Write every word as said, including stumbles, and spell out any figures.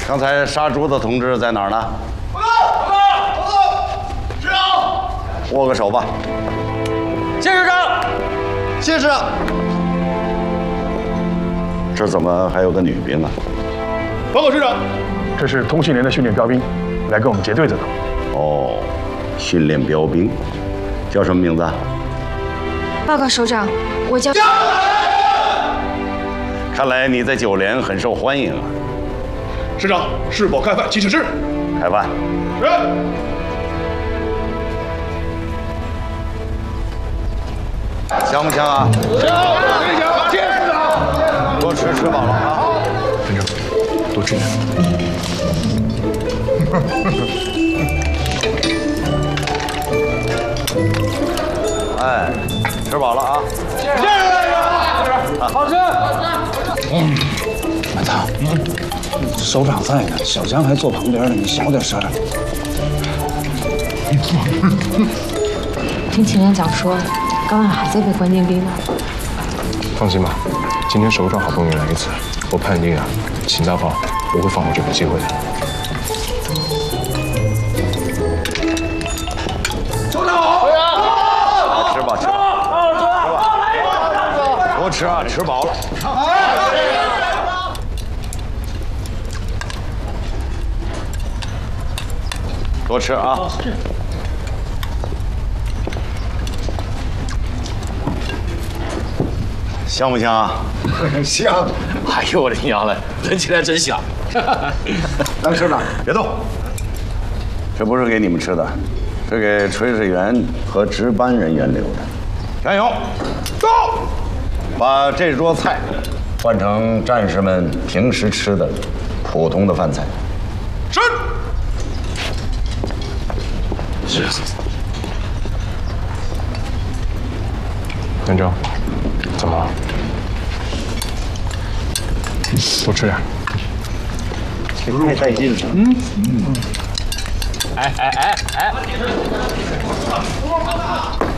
刚才杀猪的同志在哪儿呢？ 报告！报告！报告！师长， 握个手吧。 谢师长。谢师长。 这怎么还有个女兵啊？ 报告师长， 这是通讯连的训练标兵，来跟我们结对子的。 哦，训练标兵，叫什么名字？ 报告首长，我叫。 看来你在九连很受欢迎啊。 师长，是否开饭？请指示。 开饭。 是。 香不香啊？ 香，非常谢师长。 多吃，吃饱了啊。 班长，多吃点。 哎，吃饱了啊！ 谢谢班长，好吃。 嗯，满堂，嗯，首长在呢，小强还坐旁边呢，你小点声。 听秦连长说，刚晚还在背关键兵呢。 放心吧，今天首长好不容易来一次，我判定啊，秦大炮不会放过这个机会的。 首长好。 吃吧，吃吧，吃吧，多吃啊，吃饱了。多吃啊。香不香啊？ 香。 哎呦我的娘嘞，闻起来真香。 来，师长，别动。这不是给你们吃的，是给炊事员和值班人员留的。全勇， 走。 把这桌菜换成战士们平时吃的普通的饭菜。 是。 是。连长，怎么了？多吃点。 太带劲了。 嗯嗯。哎哎哎哎！